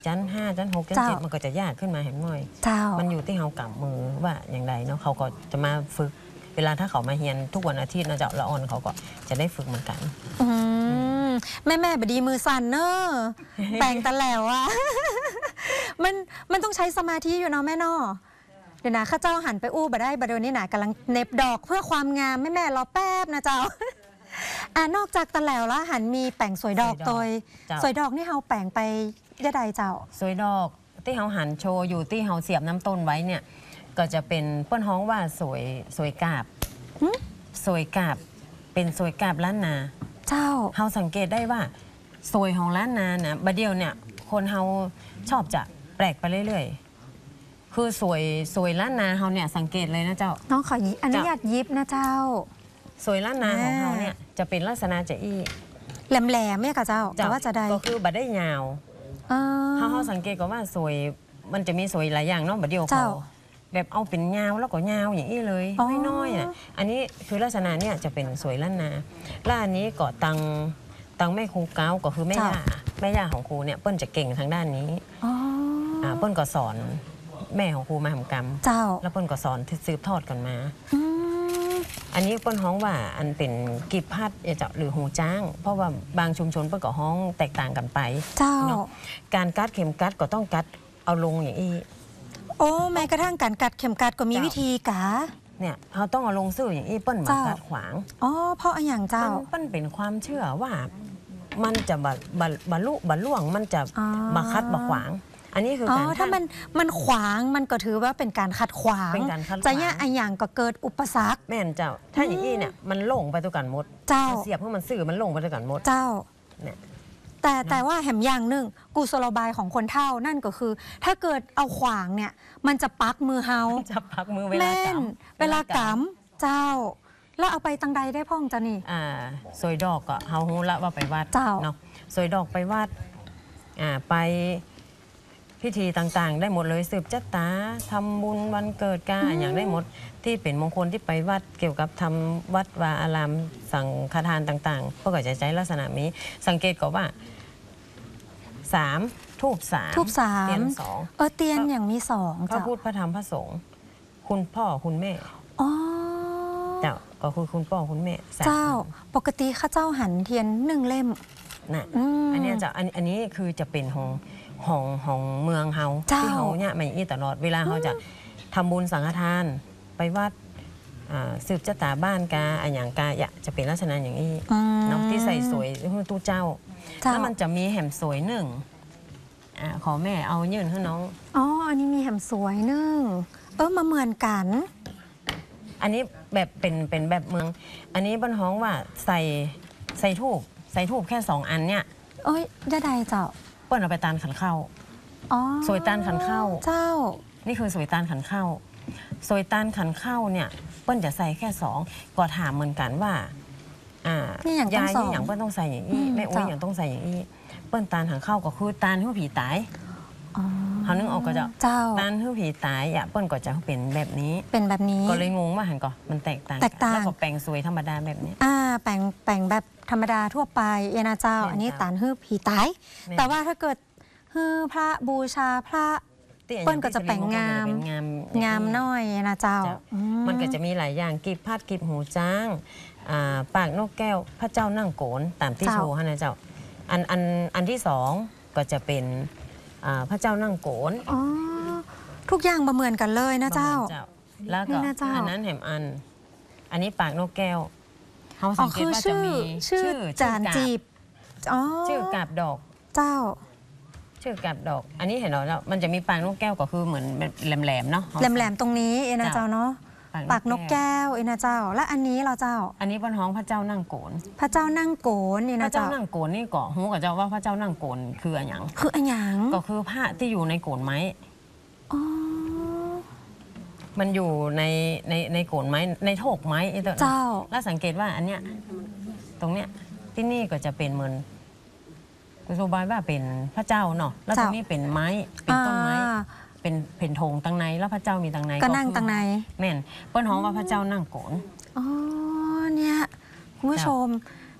ชั้น5ชั้น6ชั้น7มันก็จะยากขึ้นมาแห่งหน่อยมันอยู่ที่เขากำมือว่าอย่างไรเนาะเขาก็จะมาฝึกเวลาถ้าเขามาเรียนทุกวันอาทิตย์นะเจ้าละอ่อนเขาก็จะได้ฝึกเหมือนกันแม่บดีมือสั่นเนอะแต่งตะแล้วอะมันต้องใช้สมาธิอยู่เนาะแม่เนาะเดี๋ยวนะข้าเจ้าหันไปอู้บ่ได้บ่เดี๋ยวนี้นะกำลังเน็บดอกเพื่อความงามแม่รอแป๊บนะเจ้านอกจากตะแล้วแล้วหันมีแต่งสวยดอกตัวสวยดอกนี่เขาแต่งไปยะใดเจ้าสวยดอกที่เขาหันโชว์อยู่ที่เขาเสียบน้ำต้นไว้เนี่ยก็จะเป็นเปิ้นฮ้องว่าสวยกาบสวยกาบเป็นสวยกาบล้านนาเจ้าเขาสังเกตได้ว่าสวยของล้านนานะบัดเดียวเนี่ยคนเขาชอบจะแปลกไปเรื่อยๆคือสวยล้านนาเขาเนี่ยสังเกตเลยนะเจ้าน้องขออนุญาตยิบนะเจ้าสวยล้านนาของเขาเนี่ยจะเป็นลักษณะจะอี้แหลมๆเนี่ยค่ะเจ้าแต่ว่าจะได้ก็คือบัดได้ยาวเขาสังเกตก็ว่าสวยมันจะมีสวยหลายอย่างเนาะบัดเดียวเขาแบบเอาเป็นยาวแล้วก็ยาวอย่างนี้เลยน้อยๆอ่ะอันนี้คือลักษณะเนี่ยจะเป็นสวยล้านนาแล้วอันนี้ก็ตังแม่ครูเก้าก็คือแม่ย่าของครูเนี่ยเปิ้ลจะเก่งทางด้านนี้เปิ้ลก็สอนแม่ของครูมาทำกรรมแล้วเปิ้ลก็สอนสืบทอดกันมาอันนี้เปิ้ลฮ้องว่าอันเป็นกีบพัดจะหรือหูจ้างเพราะว่าบางชุมชนเปิ้ลก็ฮ้องแตกต่างกันไปการกัดเข็มกัดก็ต้องกัดเอาลงอย่างนี้โอ้แม้กระทั่งการกัดเข็มกัดก็มีวิธีกะเนี่ยเขาต้องเอาลงซื่ออย่างนี้เปิ้ลมากัดขวางเพราะอย่างเจ้าเปิ้ลเป็นความเชื่อว่ามันจะบรรลุมันจะบะคัดบะขวางอันนี้คือการถ้ามันขวางมันก็ถือว่าเป็นการขัดขวางจะเนี่ยอันอย่างก็เกิดอุปสรรคแม่นเจ้าถ้าอย่างนี้เนี่ยมันลงไปตัวกันหมดเสียบเพื่อมันซื่อมันลงไปตัวกันหมดเจ้าเนี่ยแต่ว่าแหมอย่างหนึ่งกุศโลบายของคนเฒ่านั่นก็คือถ้าเกิดเอาขวางเนี่ยมันจะปักมือเฮาจะปักมือเวลากำเจ้าแล้วเอาไปตังใดได้พ่องจ้ะนี่สวยดอกก็เฮาฮู้ละว่าไปวัดเนาะสวยดอกไปวัดไปพิธีต่างๆได้หมดเลยสืบจัตตาทำบุญวันเกิดกาอย่างได้หมดที่เป็นมงคลที่ไปวัดเกี่ยวกับทำวัดวาอารามสังฆทานต่างๆก็จะใช้ลักษณะนี้สังเกตก็ว่า3ทูบ3เตียน2 เตียนอย่างมี2 พระพุทธพระธรรมพระสงฆ์คุณพ่อคุณแม่เจ้าก็คือคุณพ่อคุณแม่เจ้าปกติข้าเจ้าหันเทียน1เล่มนะอันนี้จะอันนี้คือจะเป็นของเมืองเฮาที่เฮาเนี่ยมันอีตลอดเวลาเขาจะทำบุญสังฆทานไปวัดสืบจัตตาบ้านกาอย่างกาจะเป็นลักษณะอย่างนี้น้องที่ใส่สวยตู้เจ้าแล้วมันจะมีแหมสวยหนึ่งขอแม่เอายื่นให้น้องอันนี้มีแหมสวยหนึ่งมาเหมือนกันอันนี้แบบเป็นแบบเมืองอันนี้บรรฮ้องว่าใส่ทูบแค่2อันเนี่ยได้ใดเจ้าเปิ้ลเอาไปตานขันเข้าสวยตานขันเข้าเจ้านี่คือสวยตานขันเข้าสวยตานขันเข้าเนี่ยเปิ้ลจะใส่แค่2ก็ถามเหมือนกันว่ายายนี่อย่างเปิ้ลต้องใส่อย่างนี้แม่อุ้ยอย่างต้องใส่อย่างนี้เปิ้ลตานขันเข้าก็คือตานหื้อผีตายเขานึกออกก็จะตานหื้อผีตายเปิ้ลก็จะเป็นแบบนี้ก็เลยงงว่าหันก่อนมันแตกต่างแล้วก็แปลงสวยธรรมดาแบบนี้แปลงแบบธรรมดาทั่วไปนะเจ้าอันนี้ตานหื้อผีตายแต่ว่าถ้าเกิดฮือพระบูชาพระเปิ้ลก็จะแต่งงามน้อยนะเจ้ามันก็จะมีหลายอย่างกีบพัดกีบหูจ้างปากนกแก้วพระเจ้านั่งโกนตามที่โชว์นะเจ้าอันที่2ก็จะเป็นพระเจ้านั่งโกนทุกอย่างเหมือนกันเลยนะเจ้าแล้วก็อันนั้นแหมอันนี้ปากนกแก้วเขาสังเกตว่าจะมีชื่อจานจีบชื่อกาบดอกเจ้าชื่อกาบดอกอันนี้เห็นแล้วมันจะมีปากนกแก้วก็คือเหมือนแหลมๆเนาะแหลมๆตรงนี้นะเจ้าเนาะปากนกแก้วนะเจ้าและอันนี้เราเจ้าอันนี้บนห้องพระเจ้านั่งโกนพระเจ้านั่งโกนนี่นะเจ้าพระเจ้านั่งโกนนี่ก็หูกับเจ้าว่าพระเจ้านั่งโกนคืออะไรอย่างก็คือพระที่อยู่ในโกนไม้มันอยู่ในโกนไม้ในโถกไม้เจ้าแล้วสังเกตว่าอันเนี้ยตรงเนี้ยที่นี่ก็จะเป็นเหมือนกุศลบายว่าเป็นพระเจ้าเนาะแล้วตรงนี้เป็นไม้เป็นต้นไม้เป็นเพ่นธงตังในแล้วพระเจ้ามีตังในก็นั่งตังในแม่นเปิ้ลฮ้องว่าพระเจ้านั่งโกนเนี่ยคุณผู้ชม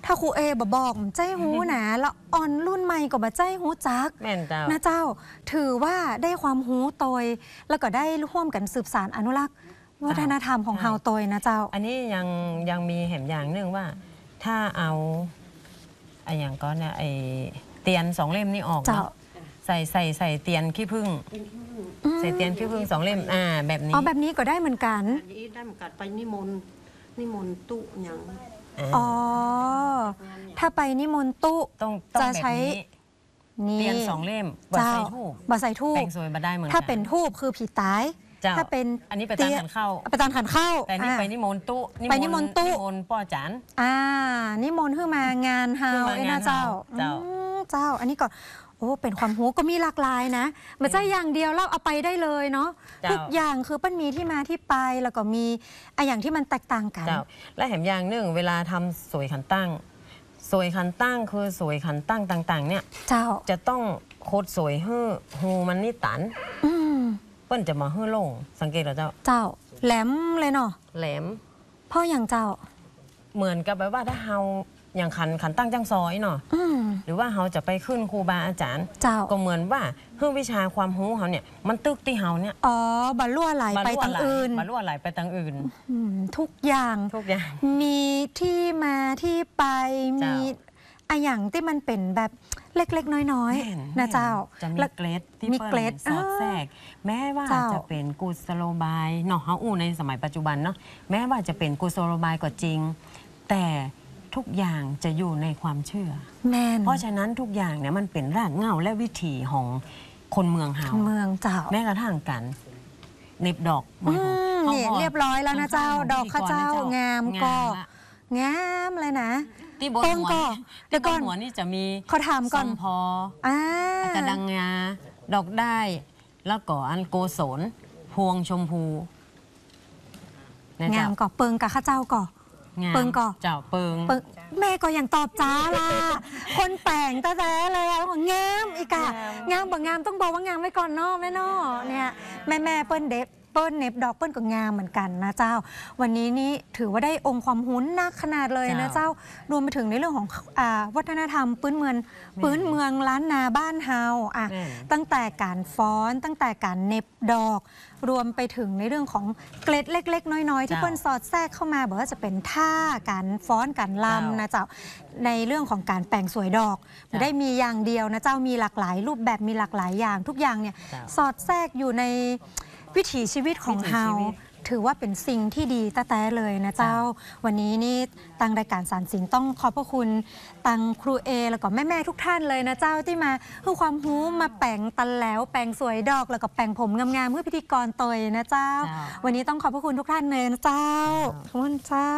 ถ้าครูเอบบอกใจหูนะแล้วอ่อนรุ่นใหม่ก็มาใจหูจักแม่นเจ้านะเจ้าถือว่าได้ความหูโตยแล้วก็ได้ร่วมกันสืบสานอนุรักษ์วัฒนธรรมของเฮาโตยนะเจ้าอันนี้ยังมีแหมอย่างหนึ่งว่า ถ้าเอาไอ้อย่างก็เนี่ยไอ้เตียน2 เล่มนี่ออกเนาะใส่เตียนขี้ผึ้งใส่เตียนขี้ผึ้ง2 เล่มแบบนี้แบบนี้ก็ได้เหมือนกันได้เหมือนกันไปนิมนต์ตุอย่างอ๋อถ้าไปนิมนต์ตุต้องจะแบบใช้นี้เตียน2 เล่มบะใส่ทูบบะใส่ทูบแปลงสวยบะได้เหมือนกันถ้าเป็นทูบคือผีตายถ้าเป็นอันนี้ไปตามขันเข้าไปตามขันเข้าแต่นี่ไปนิมนต์ตุไปนิมนต์ตุนิมนต์ป้อจันนิมนต์ขึ้นมางานเฮาไอ้นะเจ้าเจ้าอันนี้ก็โอ้เป็นความหูก็มีหลากหลายนะไม่ใช่อย่างเดียวแล้วเอาไปได้เลยเนาะทุกอย่างคือปั้นมีที่มาที่ไปแล้วก็มีอย่างที่มันแตกต่างกันและแถมอย่างหนึ่งเวลาทำสวยขันตั้งสวยขันตั้งคือสวยขันตั้งต่างๆเนี่ยเจ้าจะต้องโคตรสวยหูมันนี่ตันเปิ้นจะมาฮื้อลงสังเกตเหรอเจ้าแหลมเลยเนาะแหลมพ่ออย่างเจ้าเหมือนกับแบบว่าถ้าเฮาอย่างขันตั้งจังซอยเนาะหรือว่าเฮาจะไปขึ้นครูบาอาจารย์ก็เหมือนว่าเรื่องวิชาความรู้เขาเนี่ยมันตึกที่เฮาเนี่ยบรรลุไหลไปทางอื่นทุกอย่างมีที่มาที่ไปมีอย่างที่มันเป็นแบบเล็กๆน้อยๆนะเจ้าจะมีเกรดที่เปิดสอดแทรกแม้ว่าจะเป็นกุศโลบายเนาะเฮาในสมัยปัจจุบันเนาะแม้ว่าจะเป็นกุศโลบายก็จริงแต่ทุกอย่างจะอยู่ในความเชื่อเพราะฉะนั้นทุกอย่างเนี่ยมันเป็นรากเหง้าและวิถีของคนเมืองเฮาเจ้าแม้กระทั่งกันเน็บดอกนี่เรียบร้อยแล้วนะเจ้าดอกข้าเจ้างามก็งามเลยนะที่บนหัวที่บนหัวนี่จะมีเขาถามก่อนพอกระดังงาดอกได้แล้วก็อันโกศลพวงชมพูงามก่อเปิงกับข้าเจ้าก่อเปิงก่อเจ้าเปิงแม่ก็ยังตอบจ้าล่ะคนแต่งแต่เลยงามอีกอะงามบอกงามต้องบอกว่างามไว้ก่อนเนาะแม่เนาะเนี่ยแม่เปิ้ลเด็บเปิ้ลเน็บดอกเปิ้ลก็งามเหมือนกันนะเจ้าวันนี้นี่ถือว่าได้องค์ความหุ้นนักขนาดเลยนะเจ้ารวมไปถึงในเรื่องของวัฒนธรรมพื้นเมืองล้านนาบ้านเฮาตั้งแต่การฟ้อนตั้งแต่การเน็บดอกรวมไปถึงในเรื่องของเกล็ดเล็กๆน้อยๆที่เปิ้ลสอดแทรกเข้ามาบอกว่าจะเป็นท่าการฟ้อนการลำนะเจ้าในเรื่องของการแปลงสวยดอกไม่ได้มีอย่างเดียวนะเจ้ามีหลากหลายรูปแบบมีหลากหลายอย่างทุกอย่างเนี่ยสอดแทรกอยู่ในวิถีชีวิตของเฮาถือว่าเป็นสิ่งที่ดีแต่เลยนะเจ้าวันนี้นี่ตังรายการสารสินต้องขอบพระคุณตังครูเอแล้วก็แม่ทุกท่านเลยนะเจ้าที่มาให้ความรู้มาแปลงตันแล้วแปลงสวยดอกแล้วก็แปลงผมงามๆเพื่อพิธีกรตยนะเจ้าวันนี้ต้องขอบพระคุณทุกท่านเลยนะเจ้าคุณเจ้า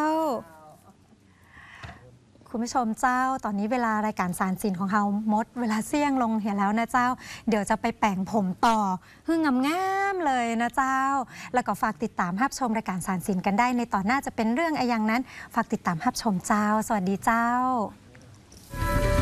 คุณผู้ชมเจ้าตอนนี้เวลารายการสารสินของเฮาหมดเวลาเสี่ยงลงเหี่ยแล้วนะเจ้าเดี๋ยวจะไปแปลงผมต่องามๆเลยนะเจ้าแล้วก็ฝากติดตามรับชมรายการสารสินกันได้ในตอนหน้าจะเป็นเรื่องอะไรอย่างนั้นฝากติดตามรับชมเจ้าสวัสดีเจ้า